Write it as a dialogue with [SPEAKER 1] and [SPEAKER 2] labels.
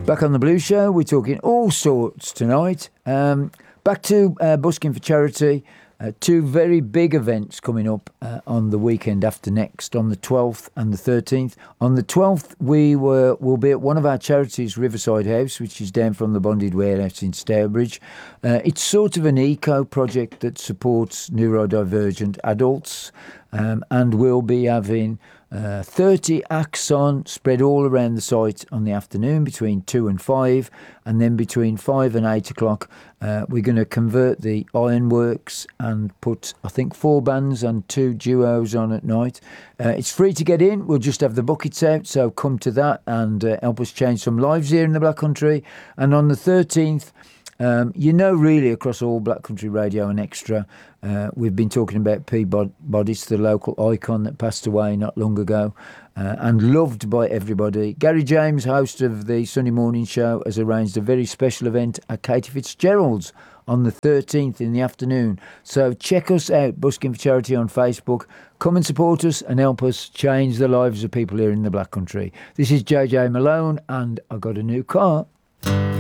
[SPEAKER 1] Back on the Blue Show, we're talking all sorts tonight. Back to busking for charity. Two very big events coming up on the weekend after next, on the 12th and the 13th. On the 12th, we'll be at one of our charities, Riverside House, which is down from the Bonded Warehouse in Stourbridge. It's sort of an eco project that supports neurodivergent adults, and we'll be having 30 acts on, spread all around the site on the afternoon between 2 and 5, and then between 5 and 8 o'clock we're going to convert the ironworks and put, I think, 4 bands and 2 duos on at night. It's free to get in. We'll just have the buckets out, so come to that and help us change some lives here in the Black Country. And on the 13th, really across all Black Country Radio and Extra, we've been talking about Peabody's, the local icon that passed away not long ago and loved by everybody. Gary James, host of the Sunday Morning Show, has arranged a very special event at Katie Fitzgerald's on the 13th in the afternoon. So check us out, Busking for Charity on Facebook. Come and support us and help us change the lives of people here in the Black Country. This is JJ Malone, and I got a new car.